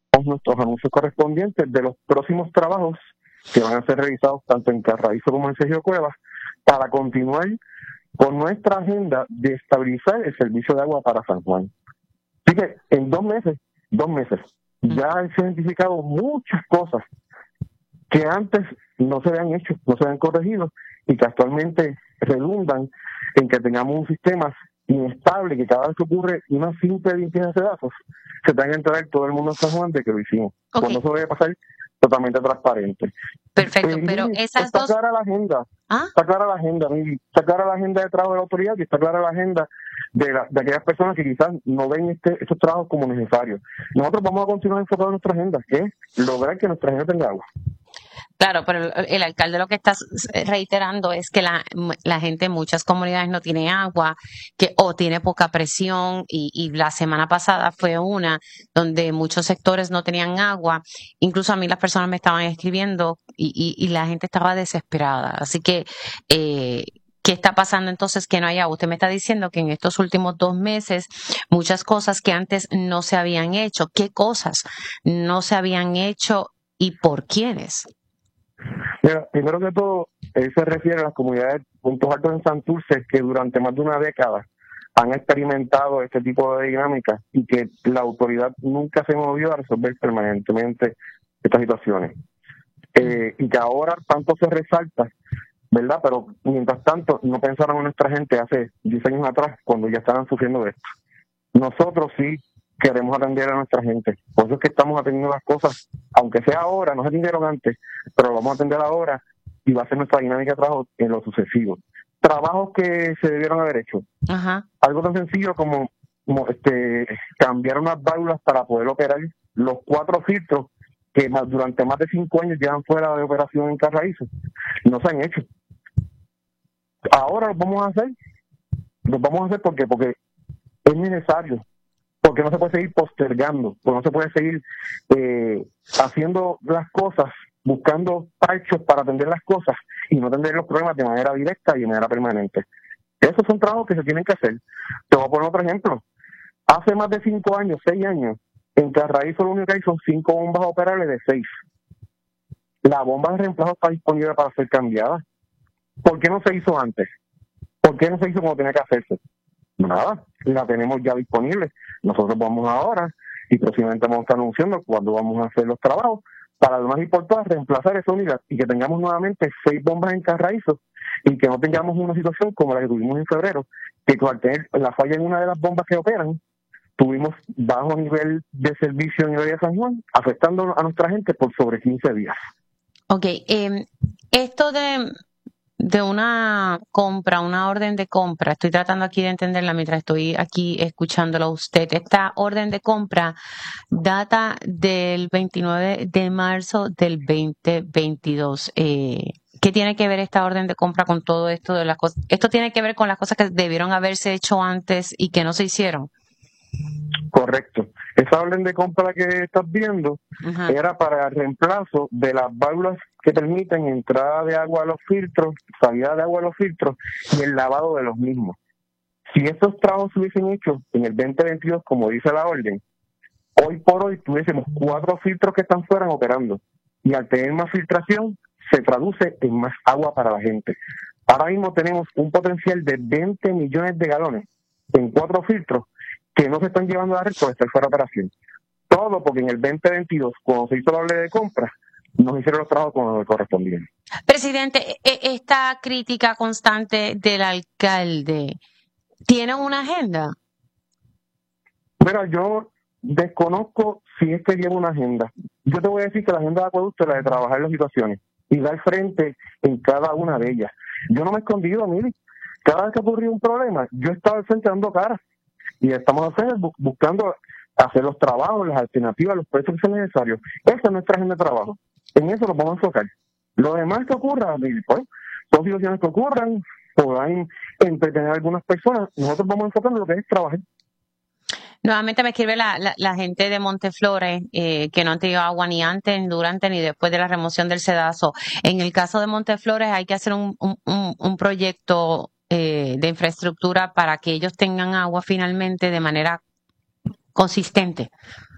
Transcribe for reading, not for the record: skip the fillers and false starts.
nuestros anuncios correspondientes de los próximos trabajos que van a ser realizados tanto en Carraízo como en Sergio Cuevas para continuar con nuestra agenda de estabilizar el servicio de agua para San Juan. Así que en 2 meses, ya se han identificado muchas cosas que antes no se habían hecho, no se habían corregido y que actualmente redundan en que tengamos un sistema inestable, que cada vez que ocurre una simple limpieza de datos, se tenga que enterar todo el mundo en San Juan de que lo hicimos. Okay. Cuando eso debe pasar totalmente transparente. Perfecto, pero esas está dos... clara la agenda. ¿Ah? Está clara la agenda, Mili. Está clara la agenda de trabajo de la autoridad y está clara la agenda de aquellas personas que quizás no ven estos trabajos como necesarios. Nosotros vamos a continuar enfocados en nuestra agenda, que es lograr que nuestra agenda tenga agua. Claro, pero el alcalde lo que está reiterando es que la gente en muchas comunidades no tiene agua, o tiene poca presión, y la semana pasada fue una donde muchos sectores no tenían agua. Incluso a mí las personas me estaban escribiendo y la gente estaba desesperada. Así que, ¿qué está pasando entonces que no hay agua? Usted me está diciendo que en estos últimos 2 meses muchas cosas que antes no se habían hecho. ¿Qué cosas no se habían hecho y por quiénes? Mira, primero que todo, él se refiere a las comunidades Puntos Altos en Santurce que durante más de una década han experimentado este tipo de dinámica y que la autoridad nunca se movió a resolver permanentemente estas situaciones. Y que ahora tanto se resalta, ¿verdad? Pero mientras tanto no pensaron en nuestra gente hace 10 años atrás cuando ya estaban sufriendo de esto. Nosotros sí queremos atender a nuestra gente. Por eso es que estamos atendiendo las cosas, aunque sea ahora, no se atendieron antes, pero lo vamos a atender ahora y va a ser nuestra dinámica de trabajo en lo sucesivo. Trabajos que se debieron haber hecho. Ajá. Algo tan sencillo como cambiar unas válvulas para poder operar los 4 filtros que durante más de 5 años llevan fuera de operación en Carraízo. No se han hecho. Ahora los vamos a hacer. Los vamos a hacer porque es necesario. Porque no se puede seguir postergando, porque no se puede seguir haciendo las cosas, buscando parchos para atender las cosas y no atender los problemas de manera directa y de manera permanente. Esos son trabajos que se tienen que hacer. Te voy a poner otro ejemplo. Hace más de 5 años, 6 años, en Carraízo lo único que hay son 5 bombas operables de 6. La bomba de reemplazo está disponible para ser cambiada. ¿Por qué no se hizo antes? ¿Por qué no se hizo como tenía que hacerse? Nada, la tenemos ya disponible. Nosotros vamos ahora y próximamente vamos a estar anunciando cuando vamos a hacer los trabajos para lo más importante, reemplazar esa unidad y que tengamos nuevamente 6 bombas en Carraízo y que no tengamos una situación como la que tuvimos en febrero, que al tener la falla en una de las bombas que operan, tuvimos bajo nivel de servicio en el área de San Juan, afectando a nuestra gente por sobre 15 días. Ok, esto de una compra, una orden de compra, estoy tratando aquí de entenderla mientras estoy aquí escuchándolo a usted. Esta orden de compra data del 29 de marzo del 2022. ¿Qué tiene que ver esta orden de compra con todo esto de las cosas? ¿Esto tiene que ver con las cosas que debieron haberse hecho antes y que no se hicieron? Correcto. Esa orden de compra que estás viendo era para el reemplazo de las válvulas que permiten entrada de agua a los filtros, salida de agua a los filtros y el lavado de los mismos. Si estos trabajos se hubiesen hecho en el 2022, como dice la orden, hoy por hoy tuviésemos 4 filtros que están fuera operando y al tener más filtración se traduce en más agua para la gente. Ahora mismo tenemos un potencial de 20 millones de galones en 4 filtros que no se están llevando a la red por estar fuera de operación. Todo porque en el 2022, cuando se hizo la orden de compra, nos hicieron los trabajos como correspondían. Presidente, esta crítica constante del alcalde, ¿tiene una agenda? Mira, yo desconozco si es que lleva una agenda. Yo te voy a decir que la agenda de acueducto es la de trabajar las situaciones y dar frente en cada una de ellas. Yo no me he escondido, mire. Cada vez que ocurrió un problema, yo estaba al frente dando cara. Y estamos buscando hacer los trabajos, las alternativas, los precios que sean necesarios. Esa es nuestra agenda de trabajo. En eso lo vamos a enfocar. Lo demás que ocurra, pues, son situaciones que ocurran, podrán entretener a algunas personas. Nosotros vamos a enfocar en lo que es trabajar. Nuevamente me escribe la gente de Monteflores que no han tenido agua ni antes, ni durante, ni después de la remoción del sedazo. En el caso de Monteflores hay que hacer un proyecto de infraestructura para que ellos tengan agua finalmente de manera consistente.